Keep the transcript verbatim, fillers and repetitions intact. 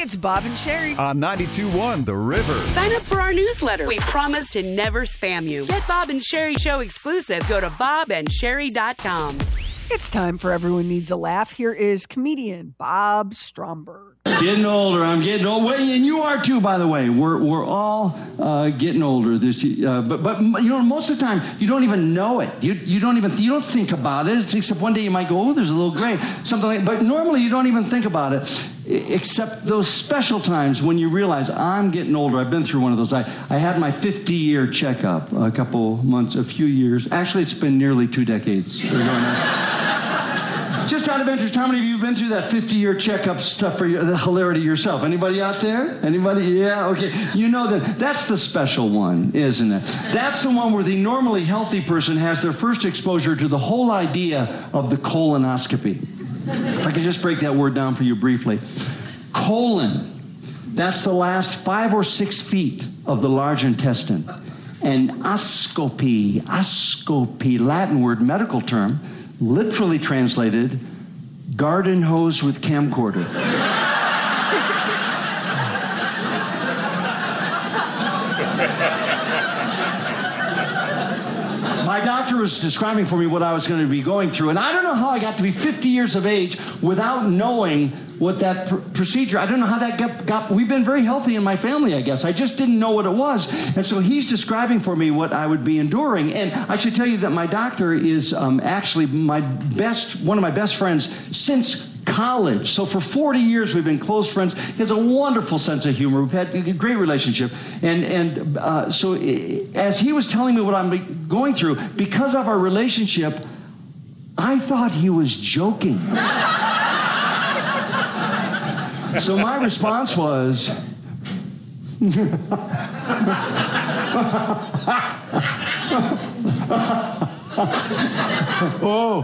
It's Bob and Sherry on ninety-two point one The River. Sign up for our newsletter. We promise to never spam you. Get Bob and Sherry Show exclusives. Go to bob and sherry dot com. It's time for Everyone Needs a Laugh. Here is comedian Bob Stromberg. Getting older. I'm getting old. And you are too, by the way. We're we're all uh, getting older. This, uh, but but you know, most of the time you don't even know it. You you don't even you don't think about it. Except one day you might go, oh, there's a little gray, something like. But normally you don't even think about it, except those special times when you realize I'm getting older. I've been through one of those. I I had my fifty-year checkup a couple months, a few years. Actually, it's been nearly two decades. Just out of interest, how many of you have been through that fifty-year checkup stuff for your, the hilarity yourself? Anybody out there? Anybody? Yeah, okay. You know that that's the special one, isn't it? That's the one where the normally healthy person has their first exposure to the whole idea of the colonoscopy. If I could just break that word down for you briefly. Colon, that's the last five or six feet of the large intestine. And oscopy, oscopy, Latin word, medical term, literally translated, garden hose with camcorder. My doctor was describing for me what I was going to be going through, and I don't know how I got to be fifty years of age without knowing what that pr- procedure, I don't know how that got, got, we've been very healthy in my family, I guess. I just didn't know what it was. And so he's describing for me what I would be enduring. And I should tell you that my doctor is um, actually my best, one of my best friends since college. So for forty years, we've been close friends. He has a wonderful sense of humor. We've had a great relationship. And, and uh, so as he was telling me what I'm going through, because of our relationship, I thought he was joking. So my response was, oh.